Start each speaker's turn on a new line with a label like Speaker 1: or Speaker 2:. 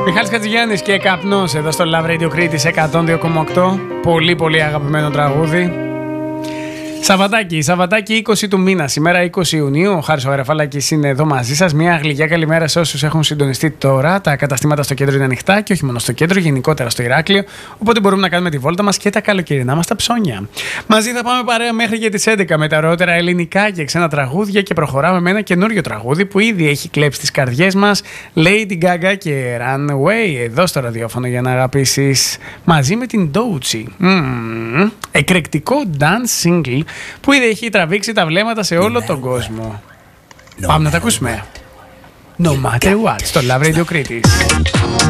Speaker 1: Μιχάλης Χατζηγιάννης και Καπνός εδώ στο Love Radio Κρήτης 102,8. Πολύ πολύ αγαπημένο τραγούδι. Σαββατάκι 20 του μήνα, σήμερα 20 Ιουνίου. Ο Χάρης ο Γαραφάλακης είναι εδώ μαζί σας. Μια γλυκιά καλημέρα σε όσους έχουν συντονιστεί τώρα. Τα καταστήματα στο κέντρο είναι ανοιχτά και όχι μόνο στο κέντρο, γενικότερα στο Ηράκλειο. Οπότε μπορούμε να κάνουμε τη βόλτα μας και τα καλοκαιρινά μας τα ψώνια. Μαζί θα πάμε παρέα μέχρι και τις 11 με τα ωραιότερα ελληνικά και ξένα τραγούδια και προχωράμε με ένα καινούριο τραγούδι που ήδη έχει κλέψει τις καρδιές μας. Lady Gaga και Runaway εδώ στο ραδιόφωνο για να αγαπήσεις μαζί με την Doechii. Εκρηκτικό dance single που ήδη έχει τραβήξει τα βλέμματα σε όλο τον κόσμο. Πάμε να τα ακούσουμε. No matter what, στο Love Radio Κρήτης.